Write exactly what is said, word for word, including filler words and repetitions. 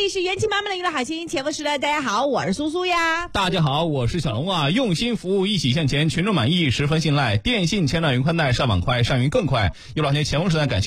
里是元气满满的娱乐好心前锋时代，大家好，我是苏苏呀。 大家好，我是小龙啊。用心服务，一起向前，群众满意，十分信赖。电信千兆云宽带上网快，上云更快。有老天前锋时代，感谢